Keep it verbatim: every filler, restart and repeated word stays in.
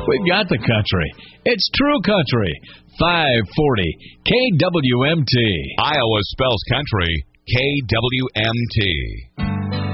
We've got the country. It's true country. five forty K W M T. Iowa spells country K W M T.